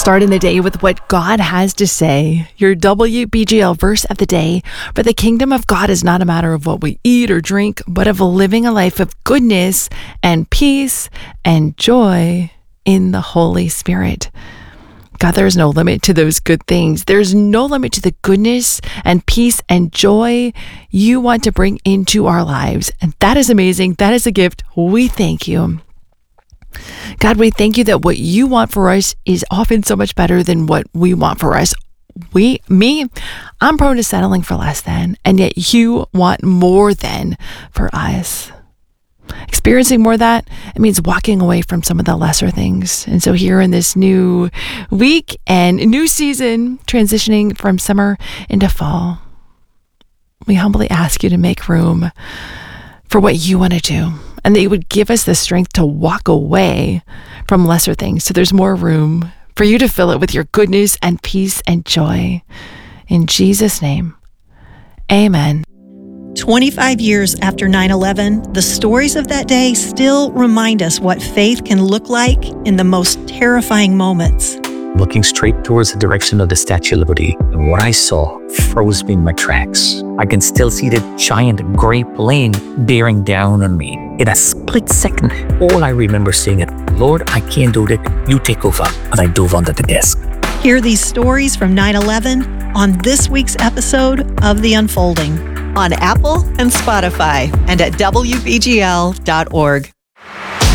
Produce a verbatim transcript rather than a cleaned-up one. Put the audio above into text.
Starting the day with what God has to say. Your W B G L verse of the day. For the kingdom of God is not a matter of what we eat or drink, but of living a life of goodness and peace and joy in the Holy Spirit. God, there's no limit to those good things. There's no limit to the goodness and peace and joy you want to bring into our lives. And that is amazing. That is a gift. We thank you. God, we thank you that what you want for us is often so much better than what we want for us. We, me, I'm prone to settling for less than, and yet you want more than for us. Experiencing more of that, it means walking away from some of the lesser things. And so here in this new week and new season, transitioning from summer into fall, we humbly ask you to make room for what you want to do, and that you would give us the strength to walk away from lesser things so there's more room for you to fill it with your goodness and peace and joy. In Jesus' name, amen. twenty-five years after nine eleven, the stories of that day still remind us what faith can look like in the most terrifying moments. Looking straight towards the direction of the Statue of Liberty, and what I saw froze me in my tracks. I can still see the giant gray plane bearing down on me. In a split second, all I remember saying is, "Lord, I can't do it. You take over." And I dove onto the desk. Hear these stories from nine eleven on this week's episode of The Unfolding. On Apple and Spotify and at W B G L dot org.